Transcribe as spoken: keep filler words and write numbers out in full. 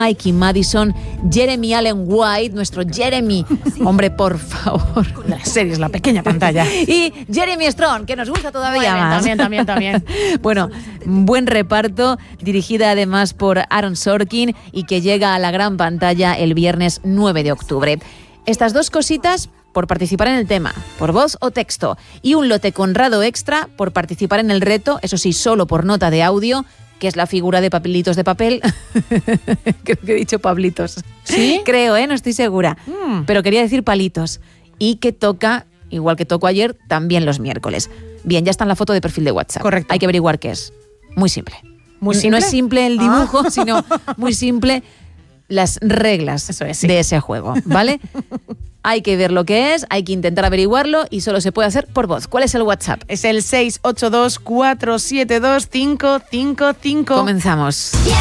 Mikey Madison, Jeremy Allen White, nuestro Jeremy, sí. Hombre, por favor, la serie es la pequeña pantalla. Y Jeremy Strong, que nos gusta todavía bien, más. También, también, también. Bueno, buen reparto, dirigida además por Aaron Sorkin y que llega a la gran pantalla el viernes nueve de octubre. Estas dos cositas por participar en el tema, por voz o texto, y un lote Conrado extra por participar en el reto, eso sí, solo por nota de audio, que es la figura de papelitos de papel. Creo que he dicho pablitos. ¿Sí? Creo, ¿eh? No estoy segura. Mm. Pero quería decir palitos. Y que toca, igual que tocó ayer, también los miércoles. Bien, ya está en la foto de perfil de WhatsApp. Correcto. Hay que averiguar qué es. Muy simple. ¿Muy simple? No es simple el dibujo, ah. sino muy simple las reglas Eso es, sí. de ese juego, ¿vale? Hay que ver lo que es, hay que intentar averiguarlo y solo se puede hacer por voz. ¿Cuál es el WhatsApp? Es el seis ocho dos, cuatro siete dos, cinco cinco cinco. Comenzamos.